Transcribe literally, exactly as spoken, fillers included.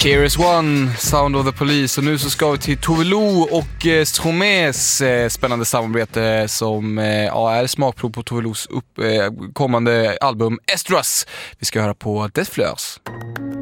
K R S One, Sound of the Police. Och nu så ska vi till Tove Lo och eh, Stromaes eh, spännande samarbete som eh, ja, är smakprov på Tove Los upp, eh, kommande album Esdras. Vi ska höra på Des Fleurs.